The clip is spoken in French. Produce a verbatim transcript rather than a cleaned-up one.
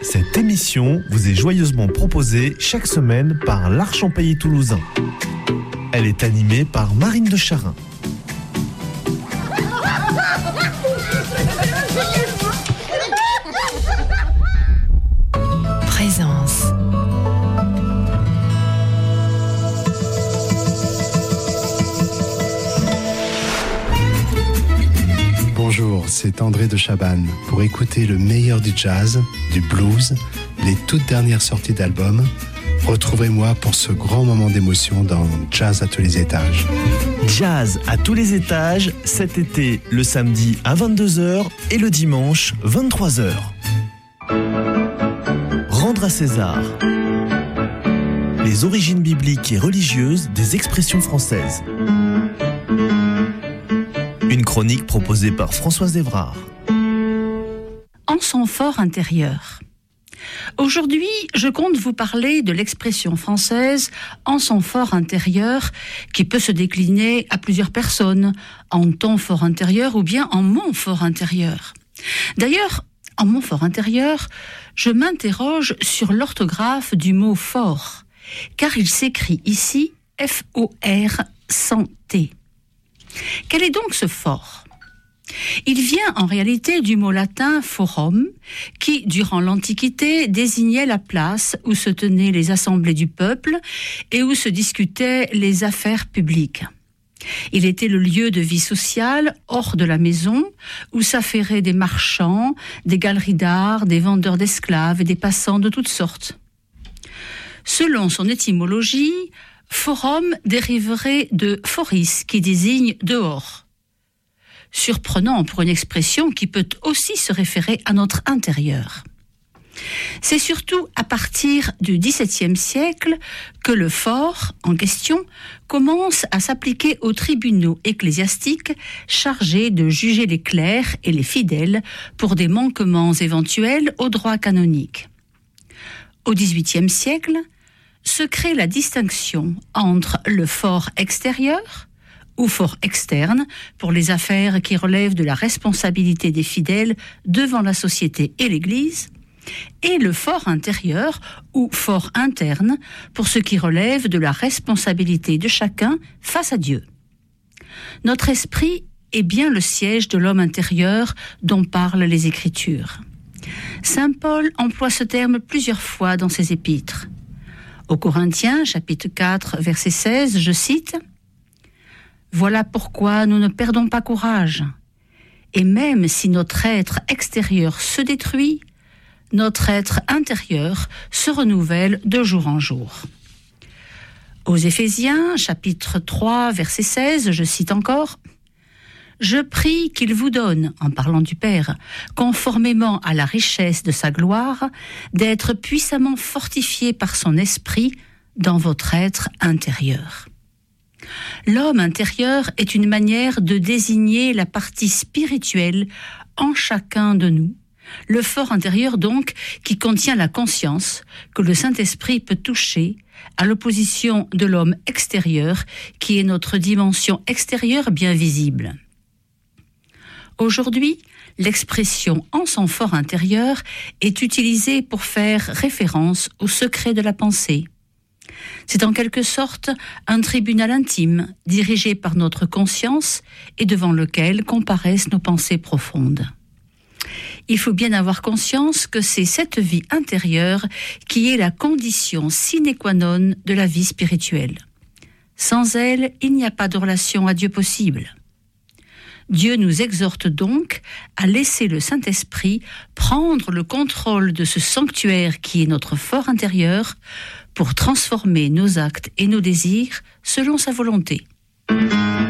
Cette émission vous est joyeusement proposée chaque semaine par l'Arche en Pays toulousain. Elle est animée par Marine de Charin. Présence. Bonjour, c'est André de Chabannes. Pour écouter le meilleur du jazz, du blues, les toutes dernières sorties d'albums, retrouvez-moi pour ce grand moment d'émotion dans Jazz à tous les étages. Jazz à tous les étages, cet été, le samedi à vingt-deux heures et le dimanche vingt-trois heures. Rendre à César. Les origines bibliques et religieuses des expressions françaises. Une chronique proposée par Françoise Evrard. En son fort intérieur. Aujourd'hui, je compte vous parler de l'expression française « en son fort intérieur » qui peut se décliner à plusieurs personnes, en ton fort intérieur ou bien en mon fort intérieur. D'ailleurs, en mon fort intérieur, je m'interroge sur l'orthographe du mot « fort », car il s'écrit ici F O R sans T. Quel est donc ce fort ? Il vient en réalité du mot latin forum, qui, durant l'Antiquité, désignait la place où se tenaient les assemblées du peuple et où se discutaient les affaires publiques. Il était le lieu de vie sociale, hors de la maison, où s'affairaient des marchands, des galeries d'art, des vendeurs d'esclaves et des passants de toutes sortes. Selon son étymologie, forum dériverait de foris, qui désigne dehors. Surprenant pour une expression qui peut aussi se référer à notre intérieur. C'est surtout à partir du dix-septième siècle que le fort en question commence à s'appliquer aux tribunaux ecclésiastiques chargés de juger les clercs et les fidèles pour des manquements éventuels au droit canonique. Au dix-huitième siècle, se crée la distinction entre le fort extérieur ou fort externe pour les affaires qui relèvent de la responsabilité des fidèles devant la société et l'Église, et le fort intérieur ou fort interne pour ce qui relève de la responsabilité de chacun face à Dieu. Notre esprit est bien le siège de l'homme intérieur dont parlent les Écritures. Saint Paul emploie ce terme plusieurs fois dans ses épîtres. Au Corinthiens, chapitre quatre, verset seize, je cite « Voilà pourquoi nous ne perdons pas courage. Et même si notre être extérieur se détruit, notre être intérieur se renouvelle de jour en jour. » Aux Éphésiens, chapitre trois, verset seize, je cite encore « Je prie qu'il vous donne, en parlant du Père, conformément à la richesse de sa gloire, d'être puissamment fortifié par son esprit dans votre être intérieur. » L'homme intérieur est une manière de désigner la partie spirituelle en chacun de nous, le fort intérieur donc qui contient la conscience que le Saint-Esprit peut toucher, à l'opposition de l'homme extérieur qui est notre dimension extérieure bien visible. Aujourd'hui, l'expression « en son fort intérieur » est utilisée pour faire référence au secret de la pensée. C'est en quelque sorte un tribunal intime, dirigé par notre conscience et devant lequel comparaissent nos pensées profondes. Il faut bien avoir conscience que c'est cette vie intérieure qui est la condition sine qua non de la vie spirituelle. Sans elle, il n'y a pas de relation à Dieu possible. Dieu nous exhorte donc à laisser le Saint-Esprit prendre le contrôle de ce sanctuaire qui est notre fort intérieur pour transformer nos actes et nos désirs selon sa volonté.